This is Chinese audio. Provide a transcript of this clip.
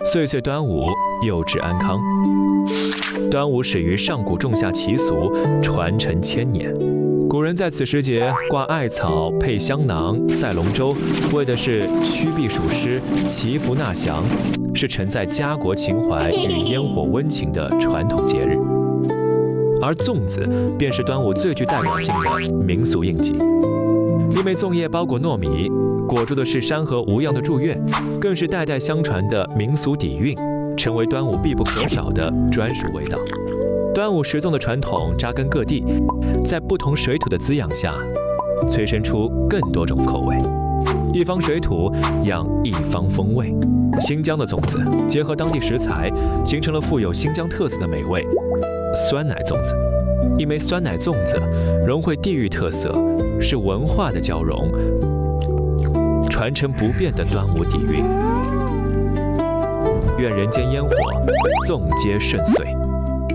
岁岁端午，幼稚安康。端午始于上古仲夏习俗，传承千年。古人在此时节挂艾草、配香囊、赛龙舟，为的是驱避暑湿、祈福纳祥，是承载家国情怀与烟火温情的传统节日。而粽子便是端午最具代表性的民俗印记，因为粽叶包裹糯米，裹住的是山河无恙的祝愿，更是代代相传的民俗底蕴，成为端午必不可少的专属味道。端午食粽的传统扎根各地，在不同水土的滋养下，催生出更多种口味。一方水土养一方风味。新疆的粽子结合当地食材，形成了富有新疆特色的美味——酸奶粽子。因为酸奶粽子融汇地域特色，是文化的交融，传承不变的端午底蕴。愿人间烟火，粽皆顺遂。